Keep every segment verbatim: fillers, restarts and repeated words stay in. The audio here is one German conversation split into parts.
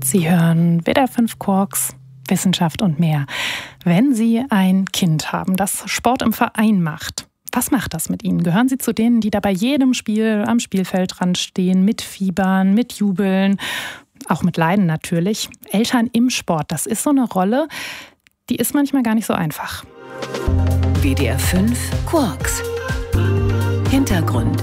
Sie hören W D R fünf Quarks, Wissenschaft und mehr. Wenn Sie ein Kind haben, das Sport im Verein macht, was macht das mit Ihnen? Gehören Sie zu denen, die da bei jedem Spiel am Spielfeldrand stehen, mitfiebern, mitjubeln, auch mit Leiden natürlich? Eltern im Sport, das ist so eine Rolle, die ist manchmal gar nicht so einfach. W D R fünf Quarks. Hintergrund.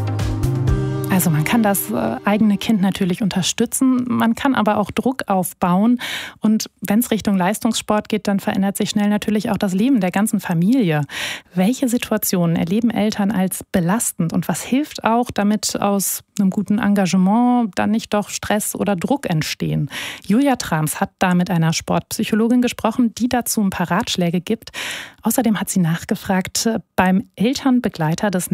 Also man kann das äh, eigene Kind natürlich unterstützen, man kann aber auch Druck aufbauen. Und wenn es Richtung Leistungssport geht, dann verändert sich schnell natürlich auch das Leben der ganzen Familie. Welche Situationen erleben Eltern als belastend und was hilft auch, damit aus einem guten Engagement dann nicht doch Stress oder Druck entstehen? Julia Trams hat da mit einer Sportpsychologin gesprochen, die dazu ein paar Ratschläge gibt. Außerdem hat sie nachgefragt beim Elternbegleiter des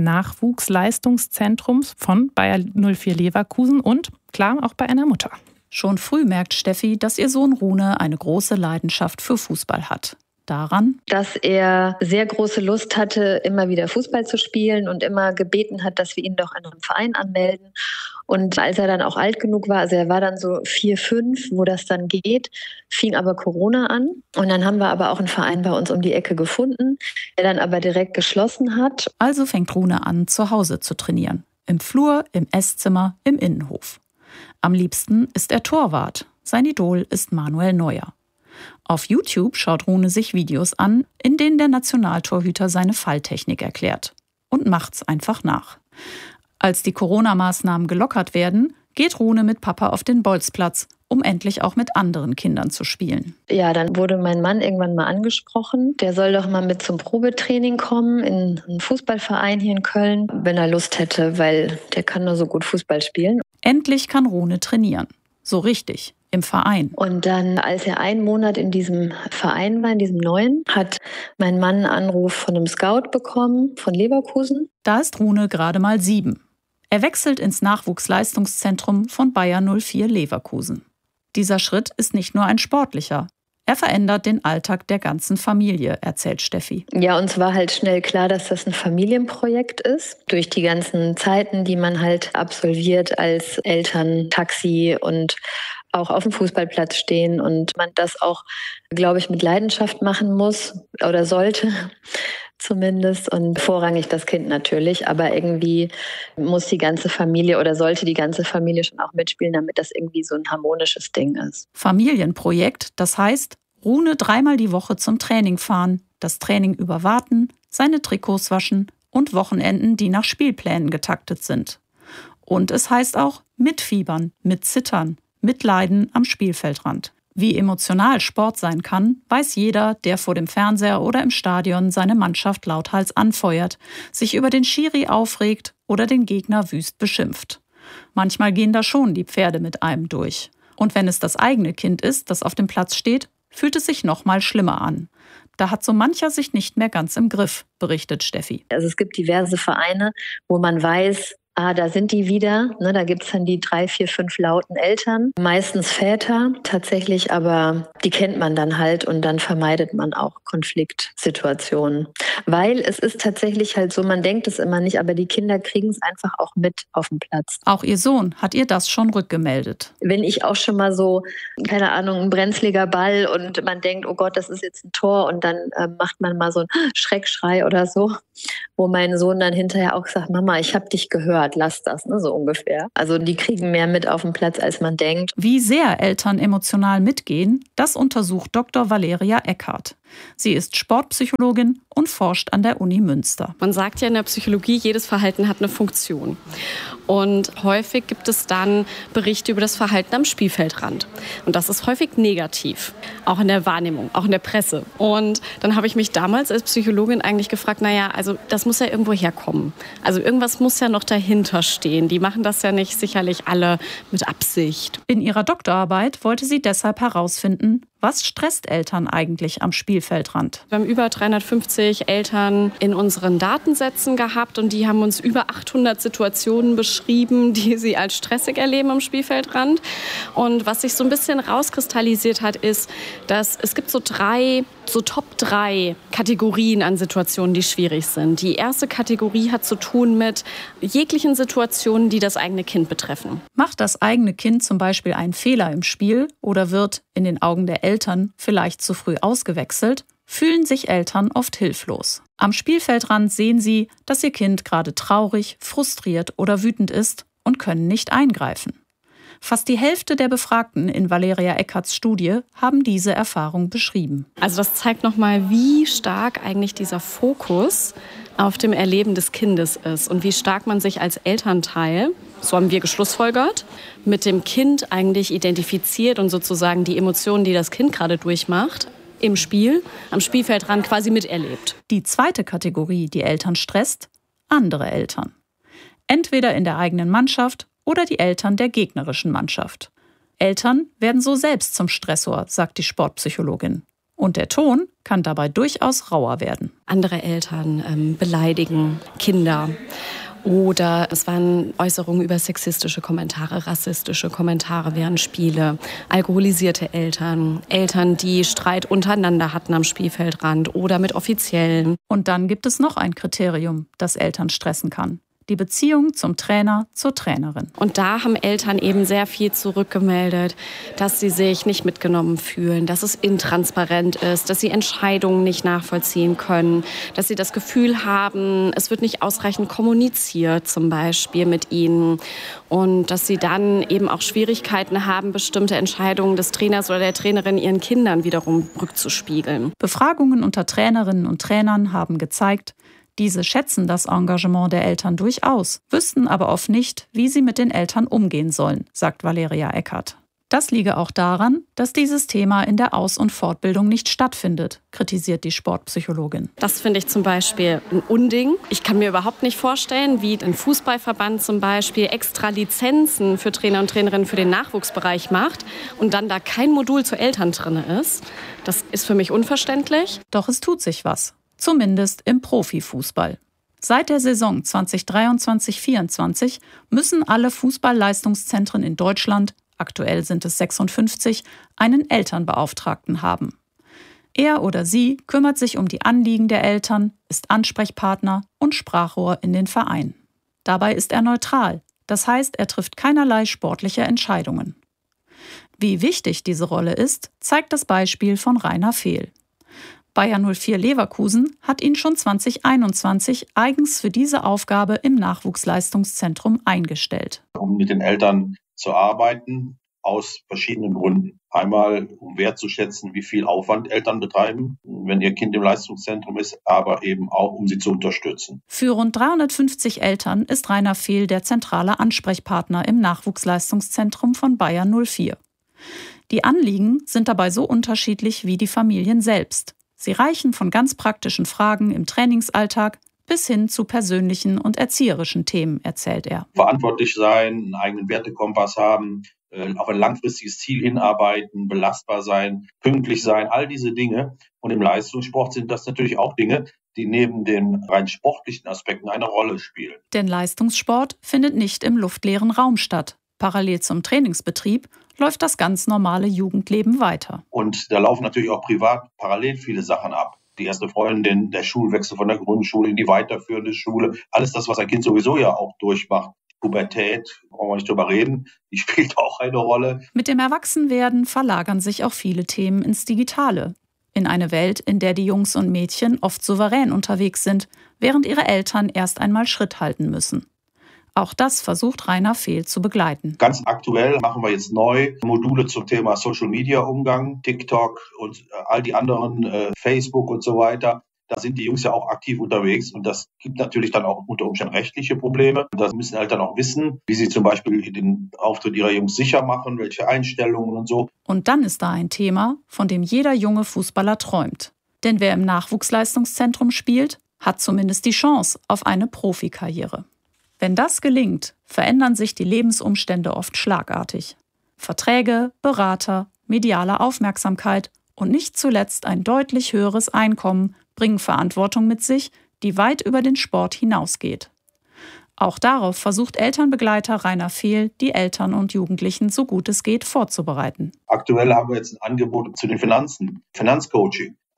Nachwuchsleistungszentrums von Bayer null vier Leverkusen und klar auch bei einer Mutter. Schon früh merkt Steffi, dass ihr Sohn Rune eine große Leidenschaft für Fußball hat. Daran, dass er sehr große Lust hatte, immer wieder Fußball zu spielen und immer gebeten hat, dass wir ihn doch an einem Verein anmelden. Und als er dann auch alt genug war, also er war dann so vier, fünf, wo das dann geht, fing aber Corona an. Und dann haben wir aber auch einen Verein bei uns um die Ecke gefunden, der dann aber direkt geschlossen hat. Also fängt Rune an, zu Hause zu trainieren. Im Flur, im Esszimmer, im Innenhof. Am liebsten ist er Torwart. Sein Idol ist Manuel Neuer. Auf YouTube schaut Rune sich Videos an, in denen der Nationaltorhüter seine Falltechnik erklärt. Und macht's einfach nach. Als die Corona-Maßnahmen gelockert werden, geht Rune mit Papa auf den Bolzplatz, um endlich auch mit anderen Kindern zu spielen. Ja, dann wurde mein Mann irgendwann mal angesprochen. Der soll doch mal mit zum Probetraining kommen in einen Fußballverein hier in Köln, wenn er Lust hätte, weil der kann nur so gut Fußball spielen. Endlich kann Rune trainieren. So richtig, im Verein. Und dann, als er einen Monat in diesem Verein war, in diesem neuen, hat mein Mann einen Anruf von einem Scout bekommen, von Leverkusen. Da ist Rune gerade mal sieben. Er wechselt ins Nachwuchsleistungszentrum von Bayer null vier Leverkusen. Dieser Schritt ist nicht nur ein sportlicher. Er verändert den Alltag der ganzen Familie, erzählt Steffi. Ja, uns war halt schnell klar, dass das ein Familienprojekt ist. Durch die ganzen Zeiten, die man halt absolviert als Eltern, Taxi und auch auf dem Fußballplatz stehen und man das auch, glaube ich, mit Leidenschaft machen muss oder sollte zumindest und vorrangig das Kind natürlich, aber irgendwie muss die ganze Familie oder sollte die ganze Familie schon auch mitspielen, damit das irgendwie so ein harmonisches Ding ist. Familienprojekt, das heißt, Rune dreimal die Woche zum Training fahren, das Training überwarten, seine Trikots waschen und Wochenenden, die nach Spielplänen getaktet sind. Und es heißt auch mitfiebern, mitzittern, mitleiden am Spielfeldrand. Wie emotional Sport sein kann, weiß jeder, der vor dem Fernseher oder im Stadion seine Mannschaft lauthals anfeuert, sich über den Schiri aufregt oder den Gegner wüst beschimpft. Manchmal gehen da schon die Pferde mit einem durch. Und wenn es das eigene Kind ist, das auf dem Platz steht, fühlt es sich noch mal schlimmer an. Da hat so mancher sich nicht mehr ganz im Griff, berichtet Steffi. Also es gibt diverse Vereine, wo man weiß, ah, da sind die wieder. Ne, da gibt es dann die drei, vier, fünf lauten Eltern, meistens Väter tatsächlich, aber die kennt man dann halt und dann vermeidet man auch Konfliktsituationen. Weil es ist tatsächlich halt so, man denkt es immer nicht, aber die Kinder kriegen es einfach auch mit auf dem Platz. Auch ihr Sohn hat ihr das schon rückgemeldet. Wenn ich auch schon mal so, keine Ahnung, ein brenzliger Ball und man denkt, oh Gott, das ist jetzt ein Tor und dann äh, macht man mal so einen Schreckschrei oder so, wo mein Sohn dann hinterher auch sagt, Mama, ich habe dich gehört, lass das, ne, so ungefähr. Also die kriegen mehr mit auf dem Platz, als man denkt. Wie sehr Eltern emotional mitgehen, das untersucht Doktor Valeria Eckhardt. Sie ist Sportpsychologin und forscht an der Uni Münster. Man sagt ja in der Psychologie, jedes Verhalten hat eine Funktion. Und häufig gibt es dann Berichte über das Verhalten am Spielfeldrand. Und das ist häufig negativ, auch in der Wahrnehmung, auch in der Presse. Und dann habe ich mich damals als Psychologin eigentlich gefragt, naja, also das muss ja irgendwo herkommen. Also irgendwas muss ja noch dahinter stehen. Die machen das ja nicht sicherlich alle mit Absicht. In ihrer Doktorarbeit wollte sie deshalb herausfinden, was stresst Eltern eigentlich am Spielfeldrand? Wir haben über dreihundertfünfzig Eltern in unseren Datensätzen gehabt und die haben uns über achthundert Situationen beschrieben, die sie als stressig erleben am Spielfeldrand. Und was sich so ein bisschen rauskristallisiert hat, ist, dass es gibt so drei so Top drei Kategorien an Situationen, die schwierig sind. Die erste Kategorie hat zu tun mit jeglichen Situationen, die das eigene Kind betreffen. Macht das eigene Kind zum Beispiel einen Fehler im Spiel oder wird in den Augen der Eltern vielleicht zu früh ausgewechselt, fühlen sich Eltern oft hilflos. Am Spielfeldrand sehen sie, dass ihr Kind gerade traurig, frustriert oder wütend ist und können nicht eingreifen. Fast die Hälfte der Befragten in Valeria Eckarts Studie haben diese Erfahrung beschrieben. Also das zeigt nochmal, wie stark eigentlich dieser Fokus auf dem Erleben des Kindes ist und wie stark man sich als Elternteil, so haben wir geschlussfolgert, mit dem Kind eigentlich identifiziert und sozusagen die Emotionen, die das Kind gerade durchmacht, im Spiel, am Spielfeldrand quasi miterlebt. Die zweite Kategorie, die Eltern stresst, andere Eltern. Entweder in der eigenen Mannschaft oder die Eltern der gegnerischen Mannschaft. Eltern werden so selbst zum Stressor, sagt die Sportpsychologin. Und der Ton kann dabei durchaus rauer werden. Andere Eltern ähm, beleidigen Kinder. Oder es waren Äußerungen über sexistische Kommentare, rassistische Kommentare während Spiele, alkoholisierte Eltern, Eltern, die Streit untereinander hatten am Spielfeldrand oder mit Offiziellen. Und dann gibt es noch ein Kriterium, das Eltern stressen kann. Die Beziehung zum Trainer, zur Trainerin. Und da haben Eltern eben sehr viel zurückgemeldet, dass sie sich nicht mitgenommen fühlen, dass es intransparent ist, dass sie Entscheidungen nicht nachvollziehen können, dass sie das Gefühl haben, es wird nicht ausreichend kommuniziert, zum Beispiel mit ihnen. Und dass sie dann eben auch Schwierigkeiten haben, bestimmte Entscheidungen des Trainers oder der Trainerin ihren Kindern wiederum rückzuspiegeln. Befragungen unter Trainerinnen und Trainern haben gezeigt, diese schätzen das Engagement der Eltern durchaus, wüssten aber oft nicht, wie sie mit den Eltern umgehen sollen, sagt Valeria Eckart. Das liege auch daran, dass dieses Thema in der Aus- und Fortbildung nicht stattfindet, kritisiert die Sportpsychologin. Das finde ich zum Beispiel ein Unding. Ich kann mir überhaupt nicht vorstellen, wie ein Fußballverband zum Beispiel extra Lizenzen für Trainer und Trainerinnen für den Nachwuchsbereich macht und dann da kein Modul zu Eltern drin ist. Das ist für mich unverständlich. Doch es tut sich was. Zumindest im Profifußball. Seit der Saison zwanzig dreiundzwanzig vierundzwanzig müssen alle Fußballleistungszentren in Deutschland, aktuell sind es sechsundfünfzig, einen Elternbeauftragten haben. Er oder sie kümmert sich um die Anliegen der Eltern, ist Ansprechpartner und Sprachrohr in den Verein. Dabei ist er neutral, das heißt, er trifft keinerlei sportliche Entscheidungen. Wie wichtig diese Rolle ist, zeigt das Beispiel von Rainer Fehl. Bayer null vier Leverkusen hat ihn schon zwanzig einundzwanzig eigens für diese Aufgabe im Nachwuchsleistungszentrum eingestellt. Um mit den Eltern zu arbeiten, aus verschiedenen Gründen. Einmal, um wertzuschätzen, wie viel Aufwand Eltern betreiben, wenn ihr Kind im Leistungszentrum ist, aber eben auch, um sie zu unterstützen. Für rund dreihundertfünfzig Eltern ist Rainer Fehl der zentrale Ansprechpartner im Nachwuchsleistungszentrum von Bayer null vier. Die Anliegen sind dabei so unterschiedlich wie die Familien selbst. Sie reichen von ganz praktischen Fragen im Trainingsalltag bis hin zu persönlichen und erzieherischen Themen, erzählt er. Verantwortlich sein, einen eigenen Wertekompass haben, auf ein langfristiges Ziel hinarbeiten, belastbar sein, pünktlich sein, all diese Dinge. Und im Leistungssport sind das natürlich auch Dinge, die neben den rein sportlichen Aspekten eine Rolle spielen. Denn Leistungssport findet nicht im luftleeren Raum statt. Parallel zum Trainingsbetrieb läuft das ganz normale Jugendleben weiter. Und da laufen natürlich auch privat parallel viele Sachen ab. Die erste Freundin, der Schulwechsel von der Grundschule in die weiterführende Schule. Alles das, was ein Kind sowieso ja auch durchmacht. Pubertät, brauchen wir nicht drüber reden, die spielt auch eine Rolle. Mit dem Erwachsenwerden verlagern sich auch viele Themen ins Digitale. In eine Welt, in der die Jungs und Mädchen oft souverän unterwegs sind, während ihre Eltern erst einmal Schritt halten müssen. Auch das versucht Rainer Fehl zu begleiten. Ganz aktuell machen wir jetzt neu Module zum Thema Social-Media-Umgang, TikTok und all die anderen, äh, Facebook und so weiter. Da sind die Jungs ja auch aktiv unterwegs und das gibt natürlich dann auch unter Umständen rechtliche Probleme. Da müssen Eltern auch wissen, wie sie zum Beispiel den Auftritt ihrer Jungs sicher machen, welche Einstellungen und so. Und dann ist da ein Thema, von dem jeder junge Fußballer träumt. Denn wer im Nachwuchsleistungszentrum spielt, hat zumindest die Chance auf eine Profikarriere. Wenn das gelingt, verändern sich die Lebensumstände oft schlagartig. Verträge, Berater, mediale Aufmerksamkeit und nicht zuletzt ein deutlich höheres Einkommen bringen Verantwortung mit sich, die weit über den Sport hinausgeht. Auch darauf versucht Elternbegleiter Rainer Fehl, die Eltern und Jugendlichen so gut es geht vorzubereiten. Aktuell haben wir jetzt ein Angebot zu den Finanzen, Finanzcoaching.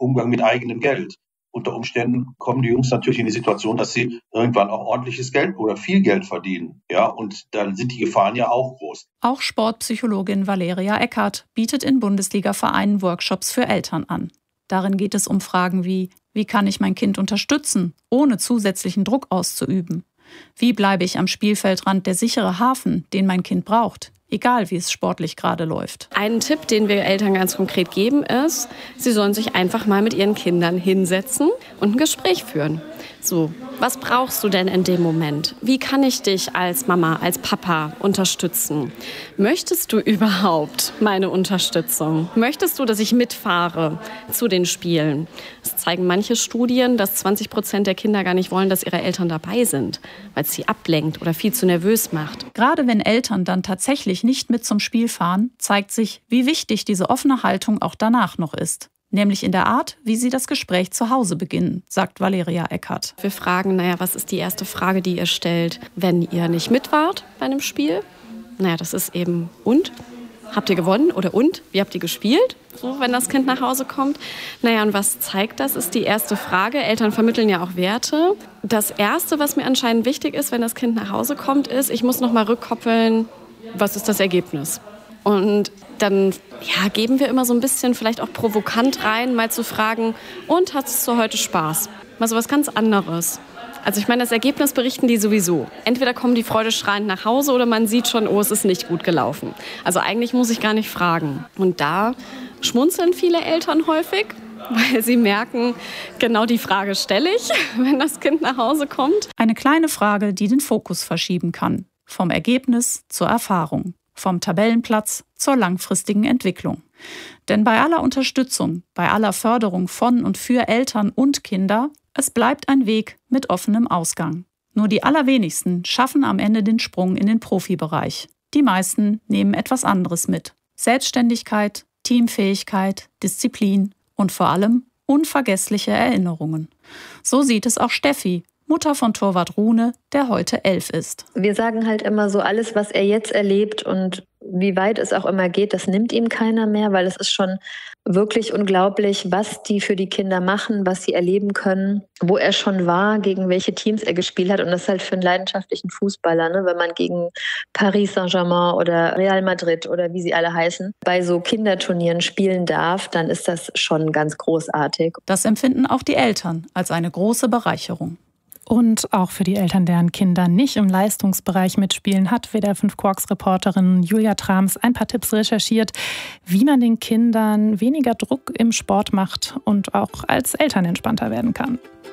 Umgang mit eigenem Geld. Unter Umständen kommen die Jungs natürlich in die Situation, dass sie irgendwann auch ordentliches Geld oder viel Geld verdienen. Ja, und dann sind die Gefahren ja auch groß. Auch Sportpsychologin Valeria Eckert bietet in Bundesliga-Vereinen Workshops für Eltern an. Darin geht es um Fragen wie: Wie kann ich mein Kind unterstützen, ohne zusätzlichen Druck auszuüben? Wie bleibe ich am Spielfeldrand der sichere Hafen, den mein Kind braucht, egal wie es sportlich gerade läuft? Einen Tipp, den wir Eltern ganz konkret geben, ist, sie sollen sich einfach mal mit ihren Kindern hinsetzen und ein Gespräch führen. So, was brauchst du denn in dem Moment? Wie kann ich dich als Mama, als Papa unterstützen? Möchtest du überhaupt meine Unterstützung? Möchtest du, dass ich mitfahre zu den Spielen? Es zeigen manche Studien, dass zwanzig Prozent der Kinder gar nicht wollen, dass ihre Eltern dabei sind, weil es sie ablenkt oder viel zu nervös macht. Gerade wenn Eltern dann tatsächlich nicht mit zum Spiel fahren, zeigt sich, wie wichtig diese offene Haltung auch danach noch ist. Nämlich in der Art, wie sie das Gespräch zu Hause beginnen, sagt Valeria Eckert. Wir fragen, naja, was ist die erste Frage, die ihr stellt, wenn ihr nicht mit wart bei einem Spiel? Naja, das ist eben, und? Habt ihr gewonnen oder und? Wie habt ihr gespielt? So, wenn das Kind nach Hause kommt. Naja, und was zeigt das, ist die erste Frage. Eltern vermitteln ja auch Werte. Das Erste, was mir anscheinend wichtig ist, wenn das Kind nach Hause kommt, ist, ich muss noch mal rückkoppeln, was ist das Ergebnis? Und dann ja, geben wir immer so ein bisschen vielleicht auch provokant rein, mal zu fragen, und hattest du heute Spaß? Mal so was ganz anderes. Also ich meine, das Ergebnis berichten die sowieso. Entweder kommen die freudestrahlend nach Hause oder man sieht schon, oh, es ist nicht gut gelaufen. Also eigentlich muss ich gar nicht fragen. Und da schmunzeln viele Eltern häufig, weil sie merken, genau die Frage stelle ich, wenn das Kind nach Hause kommt. Eine kleine Frage, die den Fokus verschieben kann. Vom Ergebnis zur Erfahrung. Vom Tabellenplatz zur langfristigen Entwicklung. Denn bei aller Unterstützung, bei aller Förderung von und für Eltern und Kinder, es bleibt ein Weg mit offenem Ausgang. Nur die allerwenigsten schaffen am Ende den Sprung in den Profibereich. Die meisten nehmen etwas anderes mit. Selbstständigkeit, Teamfähigkeit, Disziplin und vor allem unvergessliche Erinnerungen. So sieht es auch Steffi, Mutter von Torwart Rune, der heute elf ist. Wir sagen halt immer so, alles, was er jetzt erlebt und wie weit es auch immer geht, das nimmt ihm keiner mehr, weil es ist schon wirklich unglaublich, was die für die Kinder machen, was sie erleben können, wo er schon war, gegen welche Teams er gespielt hat. Und das ist halt für einen leidenschaftlichen Fußballer, ne? Wenn man gegen Paris Saint-Germain oder Real Madrid oder wie sie alle heißen, bei so Kinderturnieren spielen darf, dann ist das schon ganz großartig. Das empfinden auch die Eltern als eine große Bereicherung. Und auch für die Eltern, deren Kinder nicht im Leistungsbereich mitspielen, hat W D R fünf Quarks-Reporterin Julia Trams ein paar Tipps recherchiert, wie man den Kindern weniger Druck im Sport macht und auch als Eltern entspannter werden kann.